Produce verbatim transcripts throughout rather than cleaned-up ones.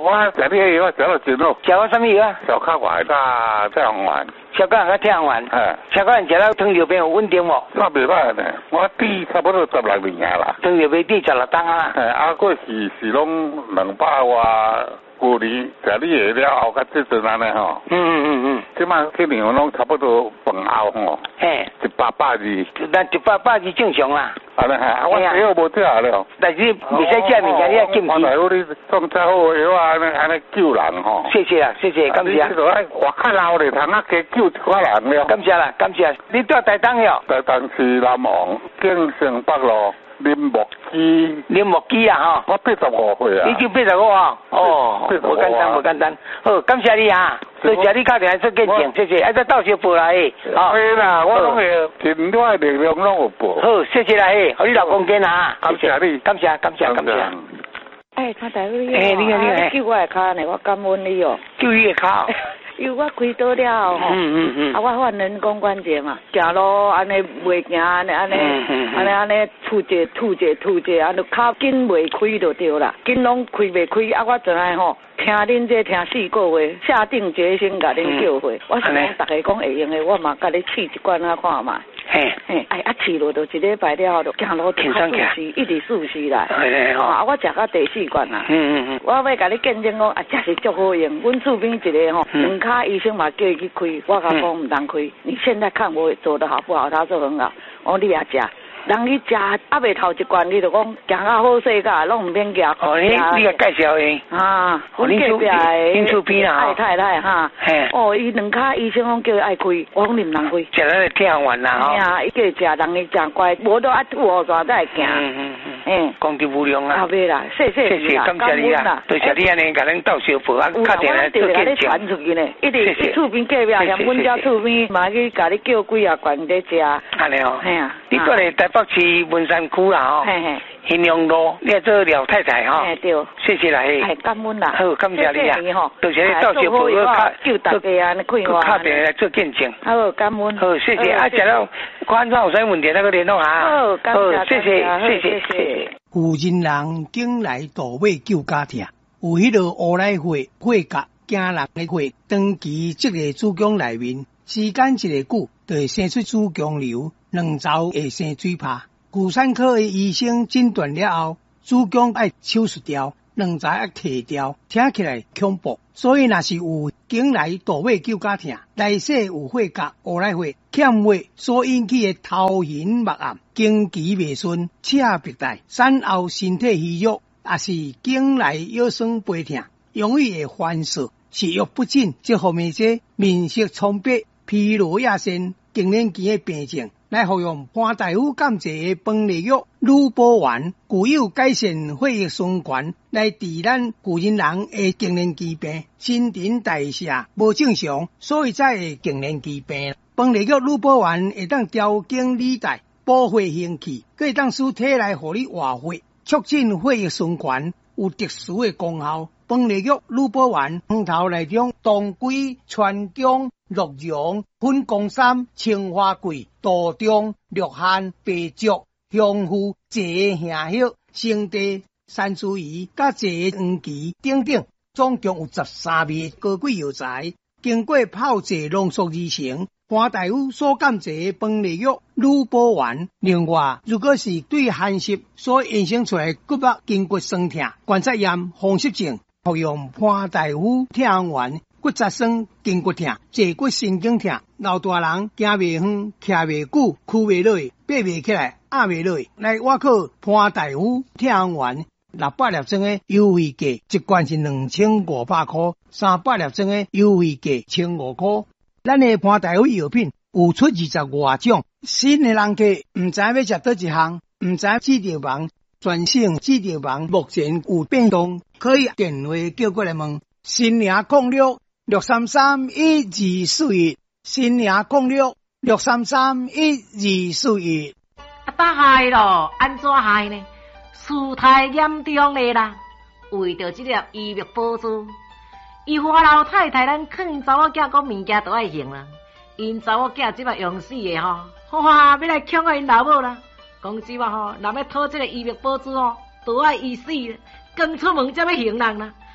我食你药，我食到真好。 食我什么药啊？ 小卡丸加太阳丸。 小卡和太阳丸。哎。小卡丸食到糖尿病有稳定无？ 我袂歹呢，我滴差不多十六年啦。 糖尿病滴十六档啊。 哎，啊，过是是拢两百外。旧年食你药了后，甲即阵安尼吼。嗯嗯嗯嗯。即摆去年拢差不多饭后吼。嘿。一百百二。 咱一百百二正常啦。 安尼吓，我药无食了。 但是未使食物件，你要禁止。 我来我你种遮好药啊，安尼安尼救人吼。 谢谢啊，谢谢，感谢。 你爱活较老咧，通啊加救一寡人了。 感谢啦，感谢。你住台东哟？ 台东市南王建成北路。林木基， 林木基啊哈！ 我八十五岁啊。 你就八十五啊？哦，不简单，不简单。好，感谢你啊！多谢你打电话做见证，谢谢。还在到时报来诶。 好。对啦，我拢会尽我力量拢有报。 好，谢谢啦嘿，和你老公见啊！ 感谢你， 感谢，感谢，感谢。 哎，他大夫你好。哎，你好，你好。 救我的脚呢，我感恩你哦。 救你的脚。 因为我开刀了吼，嗯嗯嗯，啊我换人工关节嘛，行路安尼袂行，安尼安尼，安尼安尼吐者吐者吐者，安尼脚筋袂开就对啦，筋拢开袂开，啊我真爱吼，听恁这听四个月，下定决心甲恁叫回，我是讲大家讲会用的，我嘛甲你试一罐啊看嘛。嘿，嘿，哎，啊，试落就一礼拜了后，就行路挺舒适，一直舒适啦。嘿吼，啊，我食到第四罐啦。嗯嗯嗯。我要甲你见证讲，啊，真是足好用。阮厝边一个吼，两骹医生嘛叫伊去开，我甲讲唔当开。你现在看我做得好不好？他说很好。我你也食。人去食还未头一罐，你就讲行较好势个，拢唔免夹。 哦，你你个介绍诶。啊， 阮隔壁诶， 恁厝边啦， 爱太太哈。嘿。哦，伊两骹医生拢叫伊爱开，我讲你唔通开。 食咱个听完啦吼。 哎呀，伊叫伊食，人伊真乖，无都爱吐好stra才会行。嗯嗯嗯。嗯。 功德无量啊。 后尾啦，谢谢谢谢，感谢你啊，多谢你安尼甲咱斗小报啊，打电话做见证。 传出去呢，一直去厝边隔壁，像阮家厝边嘛去甲你叫几啊罐在食。 安尼哦。嘿啊。你住咧台北市文山区啦吼。嘿嘿。新阳路，你要做廖太太哈？哎对，谢谢啦嘿。 哎，感恩啦。 好，感谢你啊。多谢你到小报个卡， 救大家安尼开花。 卡电来做见证。 好，感恩。 好，谢谢。啊，食了观众有啥问题那个联络哈。 好，感谢。 谢谢，谢谢，谢谢。 有人人经来倒尾救家庭，有迄个乌来会会甲惊人的会，长期这个子宫内面，时间一个久，就会生出子宫瘤，两周会生水泡。妇产科的医生诊断了后，子宫要手术掉，两节要剃掉，听起来恐怖。所以若是有经来倒尾救家庭，内势有血甲、乌来血、欠血所引起的头晕目暗、经期未顺、赤白带、产后身体虚弱，也是经来腰酸背痛、容易会烦躁、食欲不振，这方面些面色苍白、疲劳亚线、更年期的病症。来服用潘大夫监制的饭粒药乳波丸，具有改善血液循环，来治咱妇人人的更年期病、新陈代谢无正常，所以才会更年期病。饭粒药乳波丸会当调经理带，补血行气，可会当使体内互你活血，促进血液循环，有特殊的功效。饭粒药乳波丸汤头内中当归、川芎、鹿茸、粉公参、青花桂、杜仲、鹿扦、白术、香附、蔗杏叶、生地、山茱萸、甲蔗黄芪等等，总共有十三味高贵药材，经过泡制浓缩而成。潘大夫所监制的饭粒药乳波丸。另外，如果是对寒湿所衍生出来骨膜筋骨酸痛、关节炎、风湿症，服用潘大夫痛阳丸。骨质酸、筋骨痛、坐骨神经痛，老大人行袂远、徛袂久、屈袂落、爬袂起来、压袂落，来我靠潘大夫痛阳丸。六百粒装的优惠价，一罐是两千五百块；三百粒装的优惠价千五块。咱的潘大夫药品有出二十外种，新的人客唔知要食倒一项，唔知指定房，全省指定房目前有变动，可以电话叫过来问。新营控六。六三三一二四一，新营控六六三三一二四一。 啊，打害咯，安怎害呢？事态严重嘞啦！为着这粒医药补助，伊花老太太咱劝因查某囝讲物件都爱用啦。因查某囝即摆用死的吼，哇，要来抢我因老母啦！讲即摆吼，若要讨这个医药补助吼，都爱医死，刚出门才要行人啦。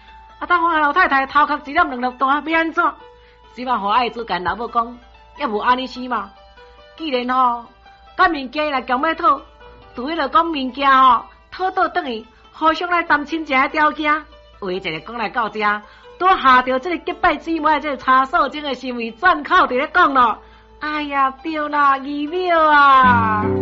啊，当花老太太头壳一粒两粒大，要安怎？只嘛，互爱主干老母讲，也无安尼死嘛。既然吼，甲物件来强要讨，除非着讲物件吼讨倒转去，互相来谈亲情的条件。为一个讲来到这，拄下着这个结拜姊妹这个查数钟的行为，转口伫咧讲咯。哎呀，对啦，二秒啊！